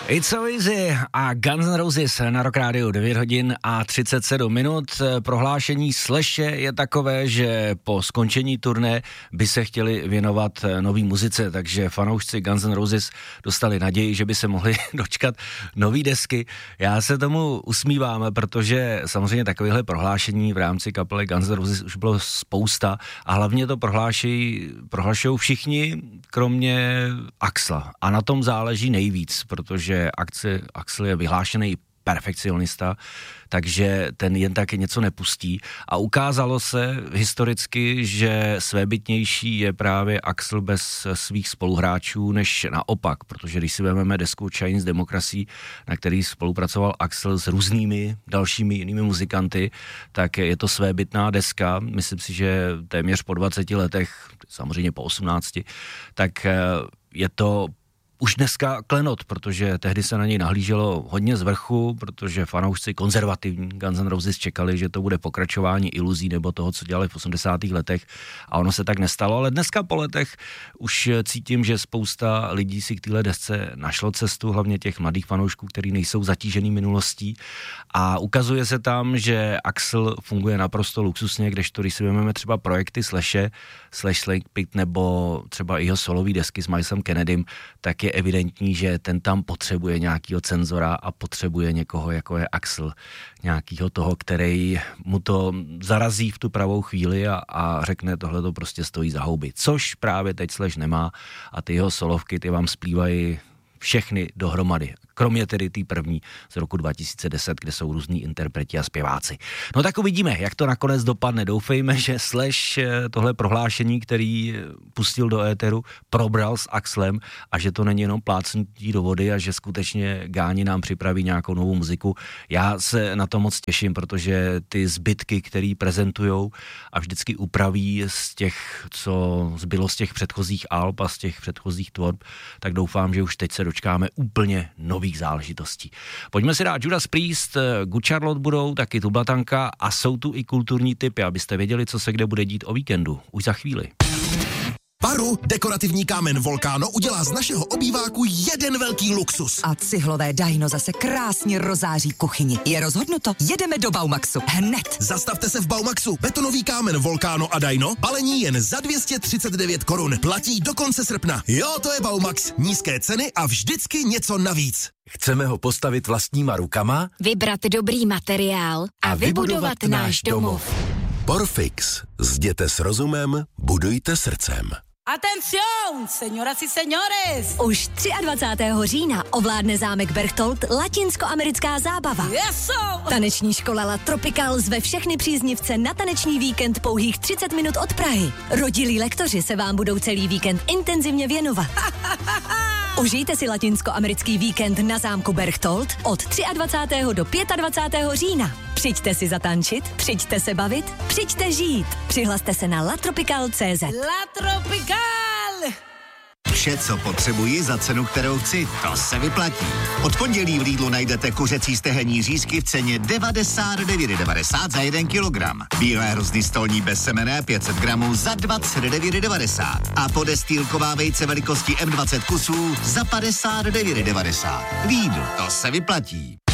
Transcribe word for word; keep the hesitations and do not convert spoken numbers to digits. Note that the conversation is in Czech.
It's so easy a Guns N' Roses na Rock Radio, devět hodin a třicet sedm minut. Prohlášení Slashe je takové, že po skončení turné by se chtěli věnovat nový muzice, takže fanoušci Guns N' Roses dostali naději, že by se mohli dočkat nový desky. Já se tomu usmívám, protože samozřejmě takovéhle prohlášení v rámci kapely Guns N' Roses už bylo spousta a hlavně to prohlášejí, prohlašují všichni, kromě Axla. A na tom záleží nejvíc, protože Akce, Axl je vyhlášený perfekcionista, takže ten jen tak něco nepustí. A ukázalo se historicky, že svébytnější je právě Axl bez svých spoluhráčů než naopak, protože když si vezmeme desku Chinese Democracy, na který spolupracoval Axl s různými dalšími jinými muzikanty, tak je to svébytná deska. Myslím si, že téměř po dvaceti letech, samozřejmě po osmnácti, tak je to už dneska klenot, protože tehdy se na něj nahlíželo hodně z vrchu, protože fanoušci konzervativní Guns N' Roses čekali, že to bude pokračování iluzí nebo toho, co dělali v osmdesátých letech a ono se tak nestalo, ale dneska po letech už cítím, že spousta lidí si k téhle desce našlo cestu, hlavně těch mladých fanoušků, kteří nejsou zatížený minulostí a ukazuje se tam, že Axl funguje naprosto luxusně, kdežto když si vezmeme třeba projekty Slashe, Slash Slake Pit nebo třeba jeho solový desky s Milesem Kennedym, tak je evidentní, že ten tam potřebuje nějakýho cenzora a potřebuje někoho, jako je Axl, nějakýho toho, který mu to zarazí v tu pravou chvíli a, a řekne, tohle to prostě stojí za houby. Což právě teď Slash nemá a ty jeho solovky, ty vám splývají všechny dohromady. Kromě tedy té první z roku dva tisíce deset, kde jsou různí interpreti a zpěváci. No tak uvidíme, jak to nakonec dopadne. Doufejme, že Slash tohle prohlášení, který pustil do éteru, probral s Axlem a že to není jenom plácnutí do vody a že skutečně Gáni nám připraví nějakou novou muziku. Já se na to moc těším, protože ty zbytky, který prezentujou a vždycky upraví z těch, co zbylo z těch předchozích alb a z těch předchozích tvorb, tak doufám, že už teď se dočkáme úplně nových záležitostí. Pojďme si dát Judas Priest, Good Charlotte budou, taky Tublatanka a jsou tu i kulturní tipy, abyste věděli, co se kde bude dít o víkendu. Už za chvíli. Paru, dekorativní kámen Volcano udělá z našeho obýváku jeden velký luxus. A cihlové Daino zase krásně rozáří kuchyni. Je rozhodnuto? Jedeme do Baumaxu. Hned. Zastavte se v Baumaxu. Betonový kámen Volcano a Daino balení jen za dvě stě třicet devět korun. Platí do konce srpna. Jo, to je Baumax. Nízké ceny a vždycky něco navíc. Chceme ho postavit vlastníma rukama? Vybrat dobrý materiál a, a vybudovat, vybudovat náš domov. Porfix. Zděte s rozumem, budujte srdcem. Atención, señoras y señores! Už dvacátého třetího října ovládne zámek Berchtold latinskoamerická zábava. Yes, Taneční škola La Tropical zve všechny příznivce na taneční víkend pouhých třicet minut od Prahy. Rodilí lektoři se vám budou celý víkend intenzivně věnovat. Užijte si latinskoamerický víkend na zámku Berchtold od dvacátého třetího do dvacátého pátého října. Přijďte si zatančit, přijďte se bavit, přijďte žít. Přihlaste se na latropical tečka cé zet. La Tropical! Vše, co potřebuji za cenu, kterou chci, to se vyplatí. Od pondělí v Lidlu najdete kuřecí stehenní řízky v ceně devadesát devět devadesát za jeden kilogram. Bílé hrozny stolní bezsemenné pět set gramů za dvacet devět devadesát. A podestýlková vejce velikosti M dvacet kusů za padesát devět devadesát. Lidl, to se vyplatí.